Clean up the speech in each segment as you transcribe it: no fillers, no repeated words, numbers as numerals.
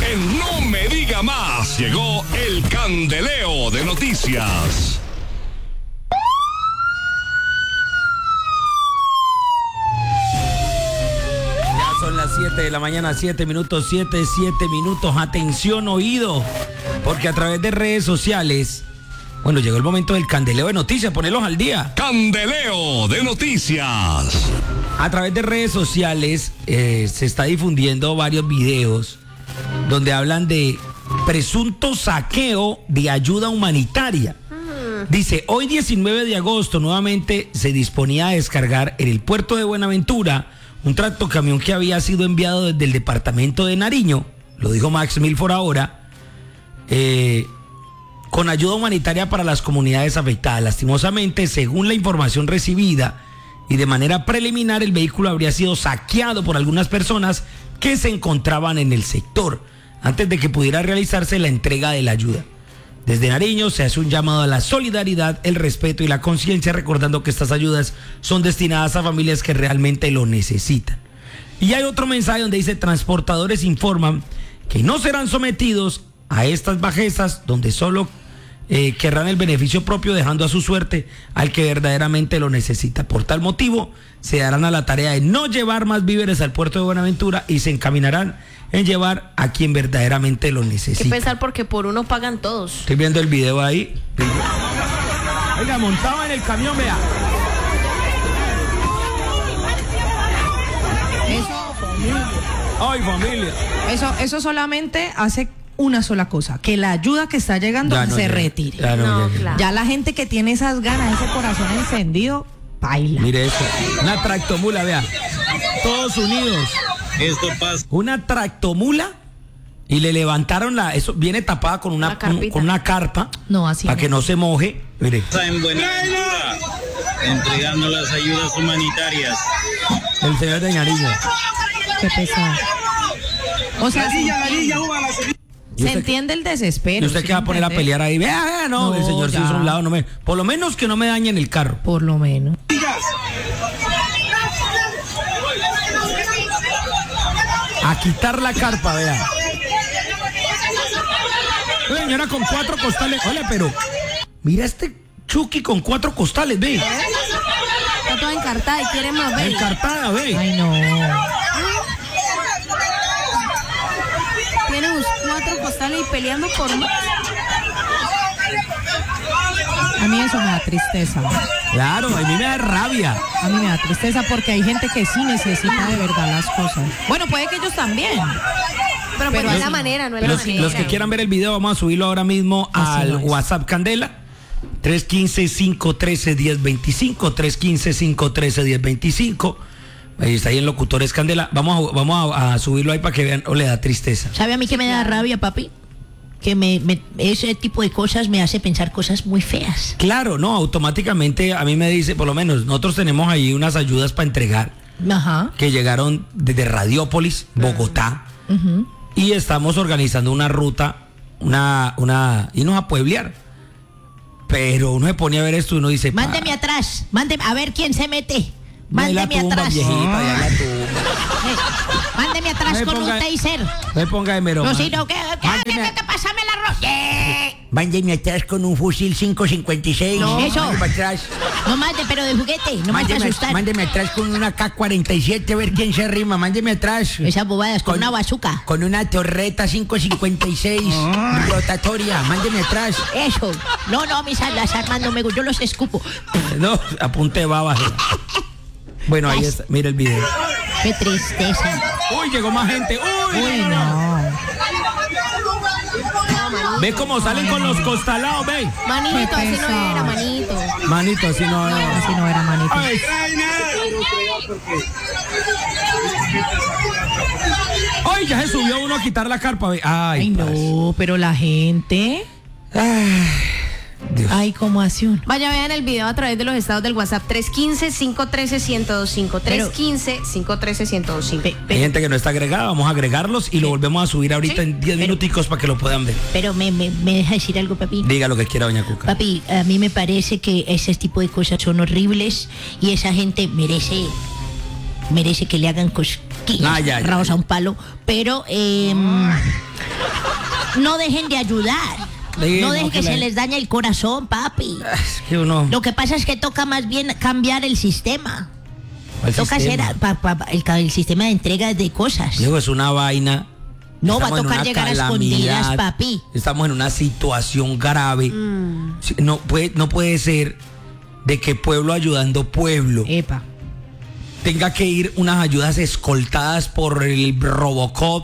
En No Me Diga Más llegó el candeleo de noticias. Son las 7 de la mañana, 7 minutos. Atención, oído, porque a través de redes sociales, bueno, llegó el momento del candeleo de noticias, ponerlos al día. Candeleo de noticias. A través de redes sociales se está difundiendo varios videos donde hablan de presunto saqueo de ayuda humanitaria. Dice, hoy 19 de agosto nuevamente se disponía a descargar en el puerto de Buenaventura un tractocamión que había sido enviado desde el departamento de Nariño, lo dijo Max Milford ahora, con ayuda humanitaria para las comunidades afectadas. Lastimosamente, según la información recibida y de manera preliminar, el vehículo habría sido saqueado por algunas personas que se encontraban en el sector antes de que pudiera realizarse la entrega de la ayuda. Desde Nariño se hace un llamado a la solidaridad, el respeto y la conciencia, recordando que estas ayudas son destinadas a familias que realmente lo necesitan. Y hay otro mensaje donde dice, transportadores informan que no serán sometidos a estas bajezas donde solo querrán el beneficio propio, dejando a su suerte al que verdaderamente lo necesita. Por tal motivo, se darán a la tarea de no llevar más víveres al puerto de Buenaventura y se encaminarán en llevar a quien verdaderamente lo necesita. Hay que pensar porque por uno pagan todos. Estoy viendo el video ahí. Oiga, montado en el camión, vea. Ay, familia. Eso solamente hace una sola cosa, que la ayuda que está llegando se retire. Claro. Ya la gente que tiene esas ganas, ese corazón encendido, baila. Mire eso, una tractomula, vea. Todos unidos. Esto pasa. Una tractomula y le levantaron eso viene tapada con una carpa. No, así para que no se moje. Mire. En Buenaventura, entregando las ayudas humanitarias. El señor de Nariño. Qué pesado. O sea, se entiende el desespero. ¿Y usted qué va a poner a pelear ahí? Vea, no, el señor se hizo a un lado, por lo menos que no me dañen el carro. Por lo menos. A quitar la carpa, vea. Señora con 4 costales. Oye, pero mira este Chucky con 4 costales, ve. Está toda encartada y quiere más, ve. Encartada, ve. Ay, no. Tiene unos 4 costales y peleando por más. A mí eso me da tristeza. Claro, a mí me da rabia. A mí me da tristeza porque hay gente que sí necesita de verdad las cosas. Bueno, puede que ellos también. Pero no es la manera, no es la manera. Los que quieran ver el video, vamos a subirlo ahora mismo al WhatsApp Candela. 315-513-1025, 315-513-1025. Ahí está ahí en Locutores Candela. Vamos a subirlo ahí para que vean, o le da tristeza. ¿Sabe a mí que me da rabia, papi? Que ese tipo de cosas me hace pensar cosas muy feas. Claro, no, automáticamente a mí me dice, por lo menos nosotros tenemos ahí unas ayudas para entregar. Ajá. Que llegaron desde Radiópolis, Bogotá. Y estamos organizando una ruta, irnos a pueblear. Pero uno se pone a ver esto y uno dice, mándeme atrás, a ver quién se mete. Mándeme atrás. Viejita, mándeme atrás con un taser. Me ponga de mero. No, si no, ¿qué pásame la ropa? Mándeme atrás con un fusil 5.56. No, eso. Atrás. No mande, pero de juguete, no me vas a asustar. Mándeme atrás con una K-47 a ver quién se arrima. Mándeme atrás. Esas bobadas, con una bazooka. Con una torreta 5.56 rotatoria. Mándeme atrás. Eso. No, las armas no me gustan, yo los escupo. No, apunte babas. Bueno, ahí está, mira el video. Qué tristeza. Uy, llegó más gente. Uy, no. Ve cómo salen con los costalados, ve. Manito, así no era, manito. Manito, así no era. Así no era, manito. Ay. Ay, ya se subió uno a quitar la carpa, ve. Ay, no, pero la gente. Dios. Ay, ¿cómo hace uno? Vaya, vean el video a través de los estados del WhatsApp 315-513-1025, 315-513-1025. Hay gente que no está agregada, vamos a agregarlos y lo volvemos a subir ahorita en 10 minuticos para que lo puedan ver. Pero me deja decir algo, papi. Diga lo que quiera, doña Cuca. Papi, a mí me parece que ese tipo de cosas son horribles y esa gente merece que le hagan cosquillas, raos a un palo, pero no dejen de ayudar. Sí, No dejen no, que que se la- les dañe el corazón, papi. Es que uno... Lo que pasa es que toca más bien cambiar el sistema. ¿Cuál Toca sistema? hacer el sistema de entrega de cosas. Luego es una vaina. No, va a Estamos en tocar una llegar a calamidad, escondidas, papi. Estamos en una situación grave. Sí, no puede ser de que pueblo ayudando pueblo Epa. tenga que ir unas ayudas escoltadas por el Robocop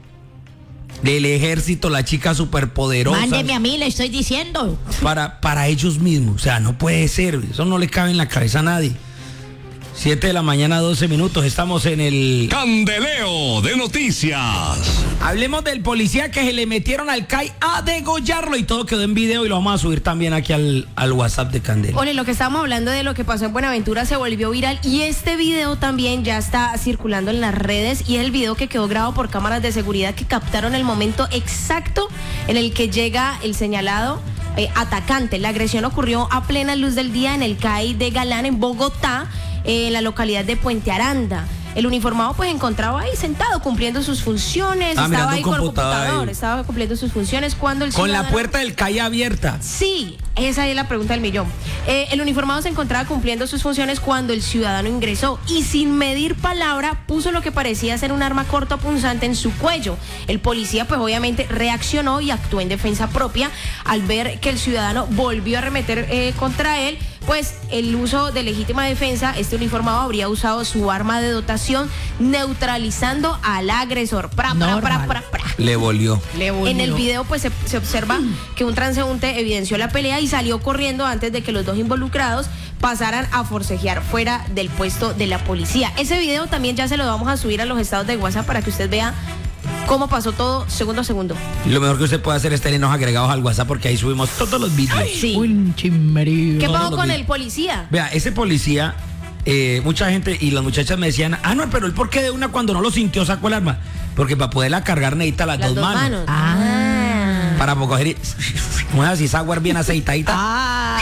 del ejército, la chica superpoderosa. Mándeme a mí, le estoy diciendo. para ellos mismos. O sea, no puede ser. Eso no le cabe en la cabeza a nadie. 7 de la mañana, 12 minutos. Estamos en el... Candeleo de noticias. Hablemos del policía que se le metieron al CAI a degollarlo y todo quedó en video y lo vamos a subir también aquí al WhatsApp de Candela. Ole, lo que estábamos hablando de lo que pasó en Buenaventura se volvió viral y este video también ya está circulando en las redes y es el video que quedó grabado por cámaras de seguridad que captaron el momento exacto en el que llega el señalado atacante. La agresión ocurrió a plena luz del día en el CAI de Galán en Bogotá, en la localidad de Puente Aranda. El uniformado pues encontraba ahí sentado cumpliendo sus funciones, Mirando estaba ahí un con el computador computador, ahí. estaba cumpliendo sus funciones cuando el Con la ciudadano- puerta del CAI abierta. Sí, esa es la pregunta del millón. El uniformado se encontraba cumpliendo sus funciones cuando el ciudadano ingresó y sin medir palabra puso lo que parecía ser un arma cortopunzante en su cuello. El policía pues obviamente reaccionó y actuó en defensa propia al ver que el ciudadano volvió a arremeter contra él. Pues el uso de legítima defensa, este uniformado habría usado su arma de dotación neutralizando al agresor. Normal. Le volvió. En el video pues se observa que un transeúnte evidenció la pelea y salió corriendo antes de que los dos involucrados pasaran a forcejear fuera del puesto de la policía. Ese video también ya se lo vamos a subir a los estados de WhatsApp para que usted vea cómo pasó todo segundo a segundo. Lo mejor que usted puede hacer es tenernos agregados al WhatsApp porque ahí subimos todos los vídeos. Sí. Un chimmerío. ¿Qué todos pasó los con videos. el policía? Vea, ese policía, mucha gente y las muchachas me decían, no, pero él por qué de una cuando no lo sintió sacó el arma. Porque para poderla cargar necesita las, Las dos manos. Para coger y... Como es así, sour bien aceitadita.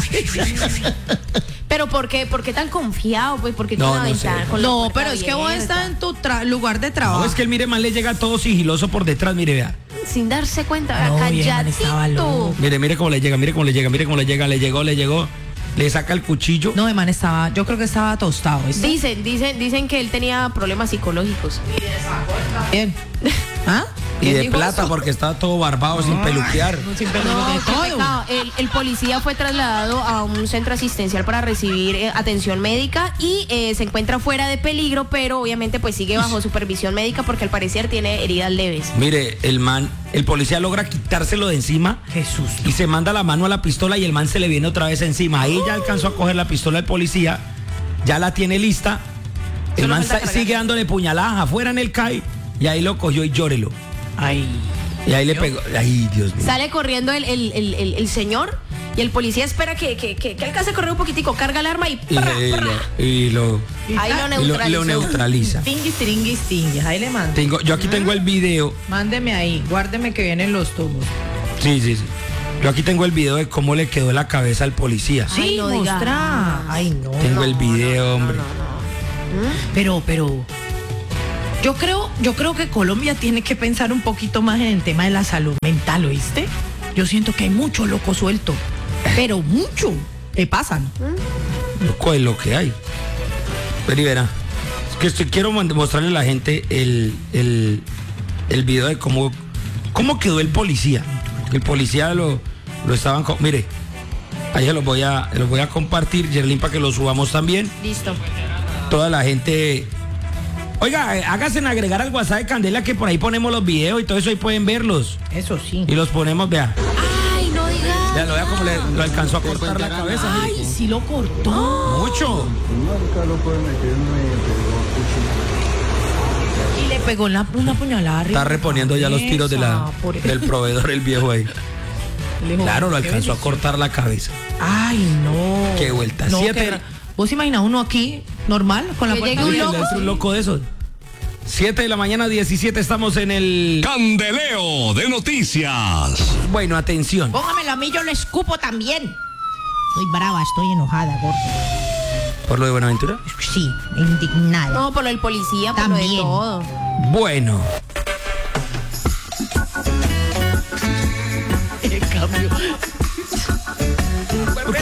Pero ¿por qué tan confiado? Pues porque No, tiene una no sé. ventana con la No, puerta pero es que vos abierta, estás en tu lugar de trabajo. No, es que el mire man le llega todo sigiloso por detrás, mire, vea. sin darse cuenta, No, y el man estaba calladito. loco. Mire cómo le llega, mire cómo le llega, mire cómo le llega, le llegó. Le saca el cuchillo. No, el man estaba, yo creo que estaba tostado. ¿viste? Dicen que él tenía problemas psicológicos. Bien. ¿Ah? Y ¿Quién de dijo plata eso? porque estaba todo barbado sin peluquear. Sin perdón, No, de qué todo. pecado. El policía fue trasladado a un centro asistencial para recibir atención médica y se encuentra fuera de peligro, pero obviamente pues sigue bajo supervisión médica porque al parecer tiene heridas leves. Mire, el policía logra quitárselo de encima. Jesús. Y se manda la mano a la pistola y el man se le viene otra vez encima. Ahí ya alcanzó a coger la pistola del policía, ya la tiene lista. El Solo man falta cargar. sigue dándole puñaladas afuera en el CAI y ahí lo cogió y llórelo. Ay. Y ahí le pegó. Ay, Dios mío. Sale corriendo el señor y el policía espera que alcance a correr un poquitico, carga el arma y Y lo ahí lo neutraliza. lo neutraliza. Tinguis, tiringuis, tinguis. Ahí le mando. Yo aquí tengo el video. Mándeme ahí. Guárdeme que vienen los tomos. Sí. Yo aquí tengo el video de cómo le quedó la cabeza al policía. Ay, Sí, no diga mostra. más. Ay, no. Tengo el video, hombre. Pero yo creo que Colombia tiene que pensar un poquito más en el tema de la salud mental, ¿oíste? Yo siento que hay mucho loco suelto, pero mucho. ¿Qué pasan? Loco es lo que hay. Pero y verá. Es que quiero mostrarle a la gente el video de cómo quedó el policía. El policía lo estaban... Mire, ahí se los voy a compartir, Yerlin, para que lo subamos también. Listo. Toda la gente... Oiga, háganse en agregar al WhatsApp de Candela que por ahí ponemos los videos y todo eso, ahí pueden verlos. Eso sí. Y los ponemos, vea. Ay, no digas. Vea, lo vea como lo alcanzó a cortar la cabeza. mire. Ay, sí lo cortó. Mucho. Y le pegó una puñalada arriba. Está reponiendo ya los tiros del proveedor, el viejo ahí. Claro, lo alcanzó a cortar la cabeza. Ay, no. Qué vuelta. No, 7. qué ¿Vos imaginas uno aquí, normal, con la Que puerta llegue un abierta? loco. Es un loco de esos. 7 de la mañana, 17, estamos en el... Candeleo de noticias. Bueno, atención. Póngamelo a mí, yo lo escupo también. Estoy brava, estoy enojada, gordo. ¿Por lo de Buenaventura? Sí, indignada. No, por lo del policía, por lo de También. todo. Bueno.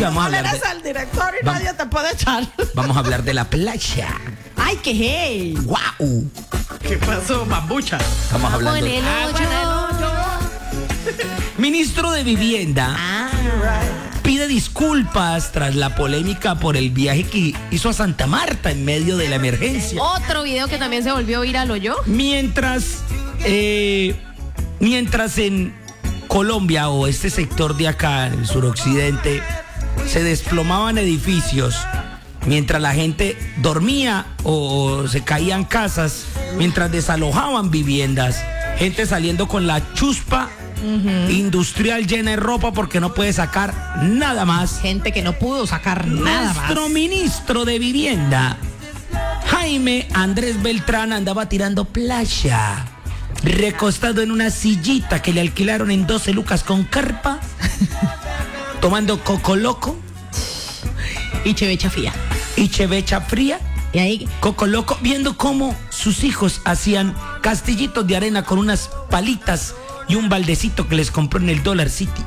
que vamos a hablar eres de, el director y Vamos. nadie te puede echar. vamos a hablar de la playa. Ay, qué hey. ¡Guau! ¿Qué pasó, bambucha? Estamos hablando. Con el hoyo. Ministro de Vivienda pide disculpas tras la polémica por el viaje que hizo a Santa Marta en medio de la emergencia. Otro video que también se volvió viral, ¿o yo? Mientras en Colombia o este sector de acá, en el suroccidente, se desplomaban edificios, mientras la gente dormía o se caían casas, mientras desalojaban viviendas, gente saliendo con la chuspa industrial llena de ropa porque no puede sacar nada más. Gente que no pudo sacar nada más. Nuestro ministro de Vivienda, Jaime Andrés Beltrán, andaba tirando playa, recostado en una sillita que le alquilaron en 12 lucas con carpa, tomando coco loco Y chevecha fría. y chevecha fría, Y ahí, coco loco, viendo cómo sus hijos hacían castillitos de arena con unas palitas y un baldecito que les compró en el Dollar City.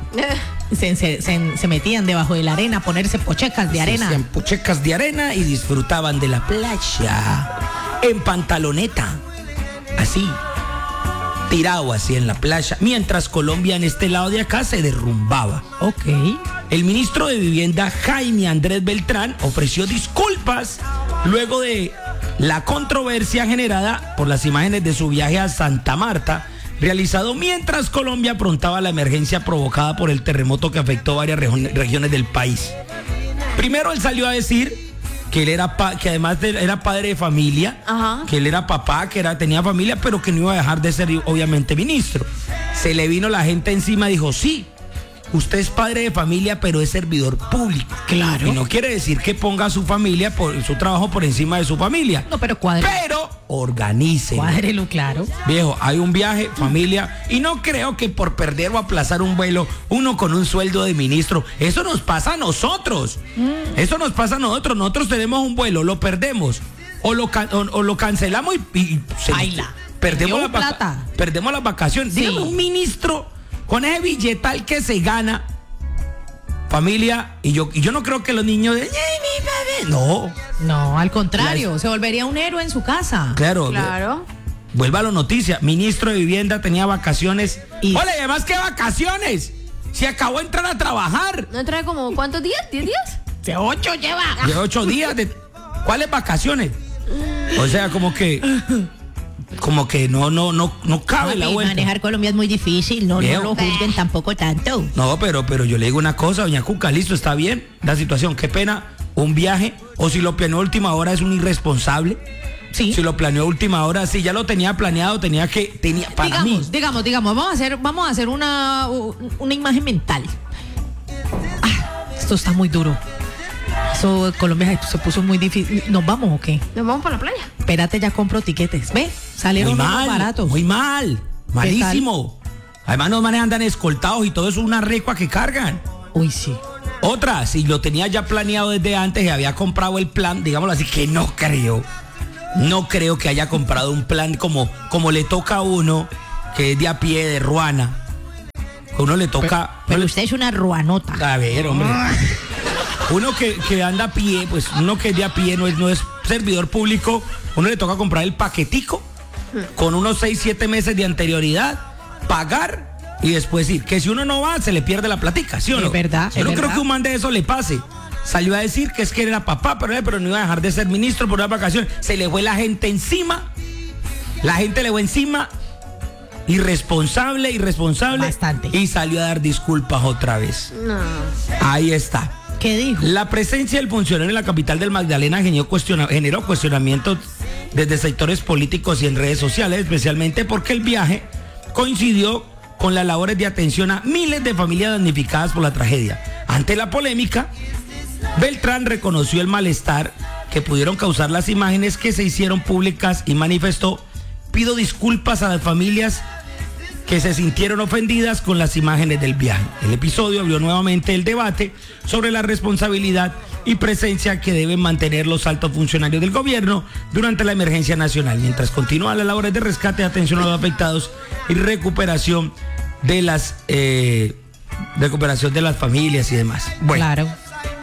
se metían debajo de la arena a ponerse pochecas de arena. Se hacían puchecas de arena y disfrutaban de la playa en pantaloneta, así, tirado así en la playa, mientras Colombia en este lado de acá se derrumbaba. Ok. El ministro de Vivienda, Jaime Andrés Beltrán, ofreció disculpas luego de la controversia generada por las imágenes de su viaje a Santa Marta, realizado mientras Colombia afrontaba la emergencia provocada por el terremoto que afectó varias regiones del país. Primero él salió a decir que él era que además era padre de familia, Ajá. que él era papá, que tenía familia, pero que no iba a dejar de ser obviamente ministro. Se le vino la gente encima y dijo, sí, usted es padre de familia, pero es servidor público. Claro. Y no quiere decir que ponga a su familia, su trabajo por encima de su familia. No, pero cuadre. Pero organice. Cuádrelo, claro. Viejo, hay un viaje, familia, y no creo que por perder o aplazar un vuelo, uno con un sueldo de ministro, eso nos pasa a nosotros. Eso nos pasa a nosotros. Nosotros tenemos un vuelo, lo perdemos, o lo cancelamos y Baila. perdemos Perdió plata. perdemos las vacaciones. Sí. Dígame, un ministro con ese billetal que se gana, familia, y yo no creo que los niños de no, No, al contrario, se volvería un héroe en su casa. claro. Claro. Vuelva a la noticia. Ministro de Vivienda tenía vacaciones. Y- Ole, además, ¿qué vacaciones? Se acabó de entrar a trabajar. ¿No trae como cuántos días? ¿10 días? De 8 lleva. De 8 días. ¿Cuáles vacaciones? O sea, como que no cabe la Papi, vuelta. manejar Colombia es muy difícil, no Viejo. lo juzguen tampoco tanto. No, pero yo le digo una cosa, doña Cuca, listo, está bien la situación, qué pena, un viaje, o si lo planeó a última hora es un irresponsable. Sí. Si lo planeó a última hora, si ya lo tenía planeado, para mí. Digamos, vamos a hacer una imagen mental. Esto está muy duro. Eso Colombia se puso muy difícil. ¿Nos vamos o qué? Nos vamos para la playa. Espérate, ya compro tiquetes. ¿Ve? Salieron Muy unos mal, baratos. muy mal, malísimo. Además los manes andan escoltados y todo eso es una recua que cargan. Uy, sí. Otra, si lo tenía ya planeado desde antes y había comprado el plan, digámoslo así, que no creo que haya comprado un plan como le toca a uno, que es de a pie de Ruana. A uno le toca... Pero usted es una ruanota. A ver, hombre. Uno que anda a pie, pues uno que es de a pie no es servidor público, uno le toca comprar el paquetico con unos 6-7 meses de anterioridad, pagar y después ir. Que si uno no va, se le pierde la platica, ¿sí o no? Es verdad, Yo es no creo verdad. que un man de eso le pase. Salió a decir que es que era papá, pero no iba a dejar de ser ministro por las vacaciones. Se le fue la gente encima. La gente le fue encima. Irresponsable. Bastante. Y salió a dar disculpas otra vez. No. Ahí está. ¿Qué dijo? La presencia del funcionario en la capital del Magdalena generó cuestionamientos desde sectores políticos y en redes sociales, especialmente porque el viaje coincidió con las labores de atención a miles de familias damnificadas por la tragedia. Ante la polémica, Beltrán reconoció el malestar que pudieron causar las imágenes que se hicieron públicas y manifestó: pido disculpas a las familias que se sintieron ofendidas con las imágenes del viaje. El episodio abrió nuevamente el debate sobre la responsabilidad y presencia que deben mantener los altos funcionarios del gobierno durante la emergencia nacional, mientras continúan las labores de rescate, atención a los afectados y recuperación de las familias y demás. Bueno, Claro.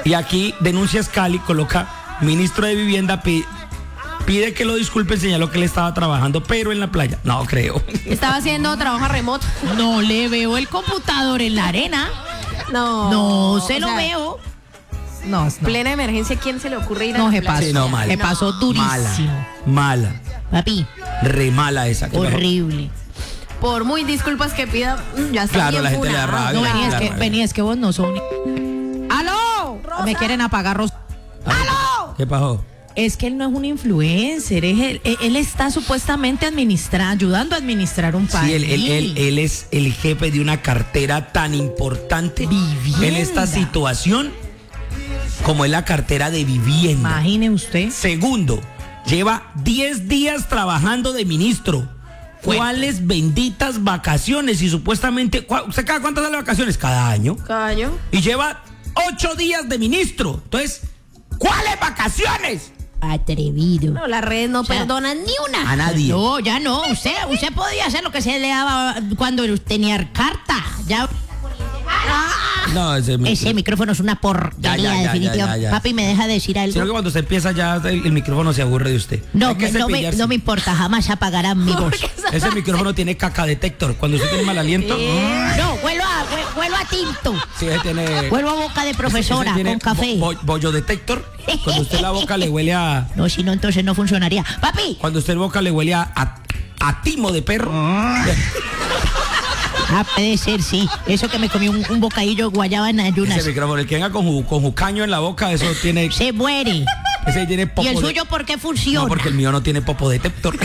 Y aquí Denuncias Cali coloca: ministro de Vivienda pide que lo disculpen, señaló que él estaba trabajando, pero en la playa. No creo. Estaba haciendo trabajo remoto. No le veo el computador en la arena. No. No se o lo sea, veo. No. Plena emergencia, ¿quién se le ocurre ir a No, la se playa? pasó. Sí, no, mal. Se pasó durísimo. Mala. Papi, Re mala esa. ¿Qué pasó? horrible. Por muy disculpas que pida, ya está Claro, bien la gente le da funado. rabia. No, Claro, vení, es que vos no sos ¡Aló! Me quieren apagar ¿Qué pasó? Es que él no es un influencer, él está supuestamente ayudando a administrar un país. Sí, él es el jefe de una cartera tan importante Vivienda. en esta situación como es la cartera de vivienda. Imagine usted. Segundo, lleva 10 días trabajando de ministro. ¿Cuáles benditas vacaciones? Y supuestamente, ¿usted cada cuántas sale de vacaciones? Cada año. Caño. Y lleva 8 días de ministro. Entonces, ¿cuáles vacaciones? Atrevido. No, las redes no sea, perdonan ni una. A nadie. No, ya no. Usted podía hacer lo que se le daba cuando tenía carta. Ya. No, Ese micrófono es una porquería, Ya. definitivamente. Papi, ¿me deja decir algo? Sino que cuando se empieza ya el micrófono se aburre de usted. No, Hay que no cepillarse. me importa, jamás apagarán mi voz. Ese micrófono tiene caca detector. Cuando usted tiene mal aliento, No, vuelo a tinto. sí, ese tiene. Vuelvo a boca de profesora ese tiene con café. Bollo detector. Cuando usted la boca le huele a. No, si no, entonces no funcionaría. Papi, Cuando usted la boca le huele a timo de perro. puede ser, sí. Eso que me comí un bocadillo de guayaba en ayunas. Ese micrófono, el que venga con jucaño en la boca, eso tiene. Se muere. Ese tiene popo. ¿Y el suyo por qué No, funciona? porque el mío no tiene popo detector.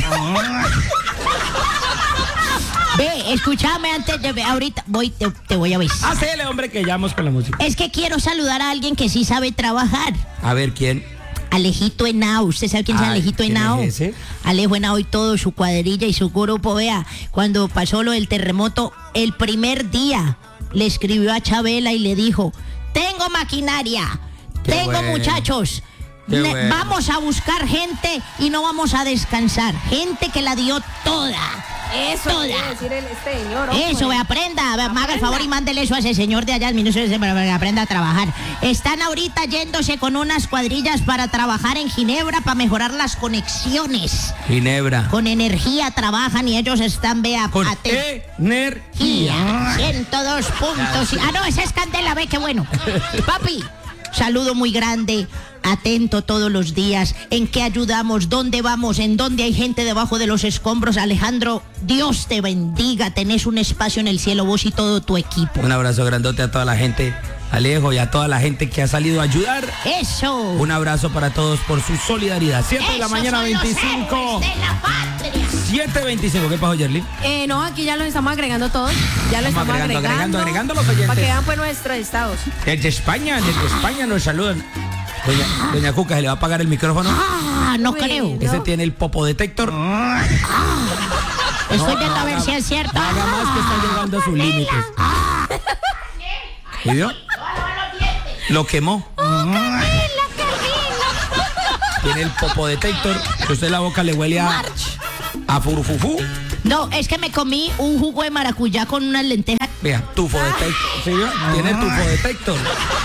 Ve, escúchame antes de... Ahorita te voy a besar. Hacele, hombre, que llamos con la música. Es que quiero saludar a alguien que sí sabe trabajar. A ver, ¿quién? Alejito Henao. ¿Usted sabe quién es Alejito ¿quién Henao? es ese? Alejo Henao y todo, su cuadrilla y su grupo. Vea, cuando pasó lo del terremoto, el primer día le escribió a Chabela y le dijo: tengo maquinaria, Qué tengo bueno. muchachos. Qué bueno. Vamos a buscar gente y no vamos a descansar. Gente que la dio toda. Eso Toda. quiere decir este señor. Eso, hombre. aprenda, me haga el favor y mándele eso a ese señor de allá, al ministro, para que aprenda a trabajar. Están ahorita yéndose con unas cuadrillas para trabajar en Ginebra, para mejorar las conexiones. Ginebra. Con energía trabajan y ellos están, vea, Con energía. 102 puntos. No, esa es Candela, ve qué bueno. Papi, saludo muy grande. Atento todos los días. ¿En qué ayudamos? ¿Dónde vamos? ¿En dónde hay gente debajo de los escombros? Alejandro, Dios te bendiga. Tenés un espacio en el cielo, vos y todo tu equipo. Un abrazo grandote a toda la gente, Alejo, y a toda la gente que ha salido a ayudar. Eso. Un abrazo para todos por su solidaridad. 7 de la Esos mañana, son los 25. héroes de la patria. 7:25. ¿Qué pasó, Yerly? No, aquí ya los estamos agregando todos. Ya lo Estamos estamos agregando los oyentes. Para que vean pues nuestros estados. Desde España nos saludan. Doña Cuca, ¿se le va a apagar el micrófono? No Bueno. creo. Ese tiene el popo detector. Estoy viendo a ver si es cierto. Haga más que está llegando a sus límites. ¿Y vio? Lo quemó. Tiene el popo detector. Que usted la boca le huele a furufufú. No, es que me comí un jugo de maracuyá con unas lentejas. Vea, tufo detector. ¿Sí vio? Tiene tufo detector.